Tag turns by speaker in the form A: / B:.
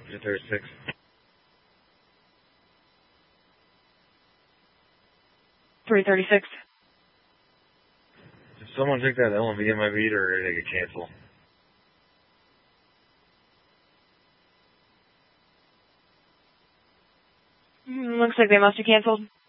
A: 336. Did someone take that LMV in my beat, or did it get canceled?
B: Looks like they must have canceled.